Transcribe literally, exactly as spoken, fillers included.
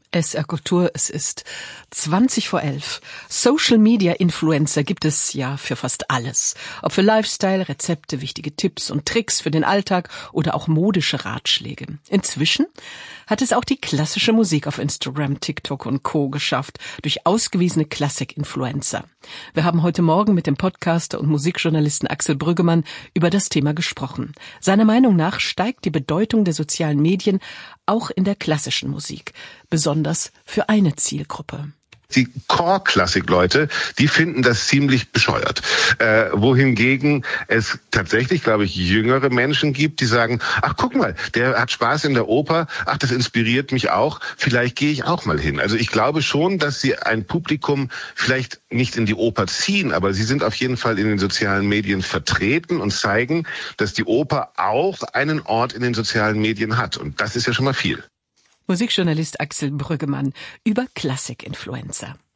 S R Kultur, es ist zwanzig vor elf. Social Media Influencer gibt es ja für fast alles. Ob für Lifestyle, Rezepte, wichtige Tipps und Tricks für den Alltag oder auch modische Ratschläge. Inzwischen hat es auch die klassische Musik auf Instagram, TikTok und Co. geschafft, durch ausgewiesene Klassik-Influencer. Wir haben heute Morgen mit dem Podcaster und Musikjournalisten Axel Brüggemann über das Thema gesprochen. Seiner Meinung nach steigt die Bedeutung der sozialen Medien auch in der klassischen Musik, besonders für eine Zielgruppe. Die Core-Klassik-Leute, die finden das ziemlich bescheuert. Äh, wohingegen es tatsächlich, glaube ich, jüngere Menschen gibt, die sagen, ach guck mal, der hat Spaß in der Oper, ach das inspiriert mich auch, vielleicht gehe ich auch mal hin. Also ich glaube schon, dass sie ein Publikum vielleicht nicht in die Oper ziehen, aber sie sind auf jeden Fall in den sozialen Medien vertreten und zeigen, dass die Oper auch einen Ort in den sozialen Medien hat. Und das ist ja schon mal viel. Musikjournalist Axel Brüggemann über Klassik-Influencer.